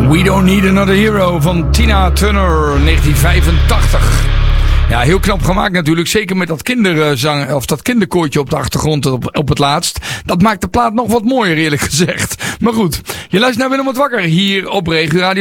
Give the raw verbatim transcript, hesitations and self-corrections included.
We Don't Need Another Hero van Tina Turner, negentien vijfentachtig. Ja, heel knap gemaakt natuurlijk. Zeker met dat kinderzang, of dat kinderkoortje op de achtergrond op, op het laatst. Dat maakt de plaat nog wat mooier, eerlijk gezegd. Maar goed, je luistert naar Willem wat Wakker hier op Regio Radio.